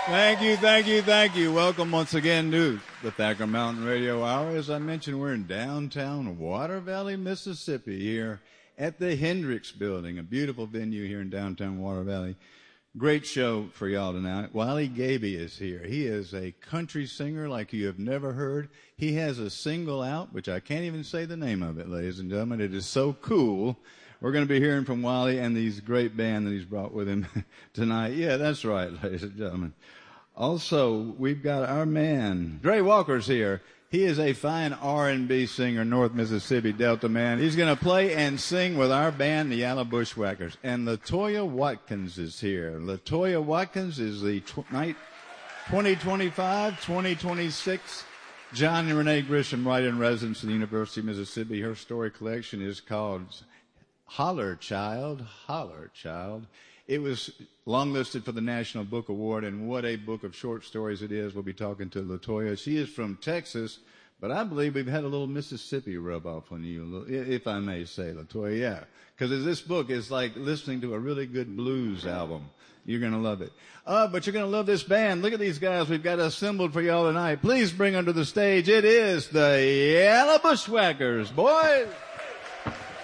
Thank you, thank you, thank you. Welcome once again to the Thacker Mountain Radio Hour. As I mentioned, we're in downtown Water Valley, Mississippi, here at the Hendricks Building, a beautiful venue here in downtown Water Valley. Great show for y'all tonight. Wiley Gaby is here. He is a country singer like you have never heard. He has a single out, which I can't even say the name of it, ladies and gentlemen. It is so cool. We're going to be hearing from Wiley and these great band that he's brought with him tonight. Yeah, that's right, ladies and gentlemen. Also, we've got our man, Dre Walker's here. He is a fine R&B singer, North Mississippi Delta man. He's going to play and sing with our band, the Yalla Bushwhackers. And LaToya Watkins is here. LaToya Watkins is the 2025-2026 John and Renee Grisham Write-in-Residence at the University of Mississippi. Her story collection is called Holler Child, Holler Child. It was longlisted for the National Book Award, and what a book of short stories it is. We'll be talking to LaToya. She is from Texas, but I believe we've had a little Mississippi rub off on you, if I may say, LaToya. Yeah, because this book is like listening to a really good blues album. You're going to love it. But you're going to love this band. Look at these guys we've got assembled for y'all tonight. Please bring onto the stage. It is the Yalla Bushwhackers, boys.